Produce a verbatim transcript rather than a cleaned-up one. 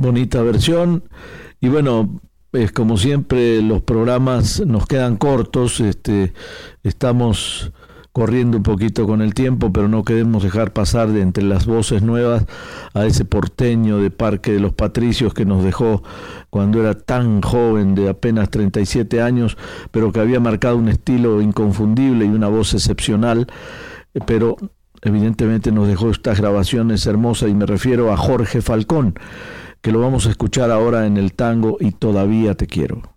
bonita versión. Y bueno, es como siempre, los programas nos quedan cortos, este, estamos corriendo un poquito con el tiempo, pero no queremos dejar pasar de entre las voces nuevas a ese porteño de Parque de los Patricios que nos dejó cuando era tan joven, de apenas treinta y siete años, pero que había marcado un estilo inconfundible y una voz excepcional, pero evidentemente nos dejó estas grabaciones hermosas, y me refiero a Jorge Falcón, que lo vamos a escuchar ahora en el tango Y todavía te quiero.